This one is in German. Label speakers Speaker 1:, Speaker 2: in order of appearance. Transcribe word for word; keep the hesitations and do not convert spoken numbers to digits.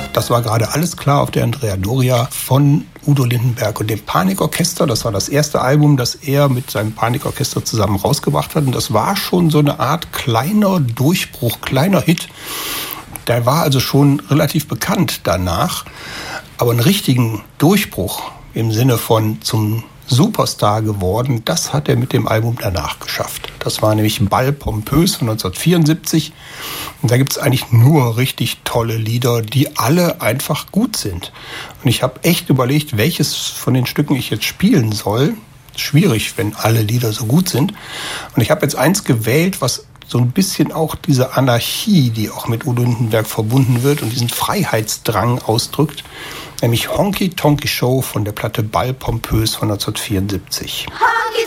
Speaker 1: das war gerade alles klar auf der Andrea Doria von Udo Lindenberg und dem Panikorchester. Das war das erste Album, das er mit seinem Panikorchester zusammen rausgebracht hat. Und das war schon so eine Art kleiner Durchbruch, kleiner Hit. Der war also schon relativ bekannt danach. Aber einen richtigen Durchbruch im Sinne von zum Superstar geworden, das hat er mit dem Album danach geschafft. Das war nämlich Bal pompös von neunzehnhundertvierundsiebzig. Und da gibt es eigentlich nur richtig tolle Lieder, die alle einfach gut sind. Und ich habe echt überlegt, welches von den Stücken ich jetzt spielen soll. Schwierig, wenn alle Lieder so gut sind. Und ich habe jetzt eins gewählt, was so ein bisschen auch diese Anarchie, die auch mit Udo Lindenberg verbunden wird und diesen Freiheitsdrang ausdrückt, nämlich Honky Tonky Show von der Platte Bal pompös von neunzehnhundertvierundsiebzig.
Speaker 2: Honky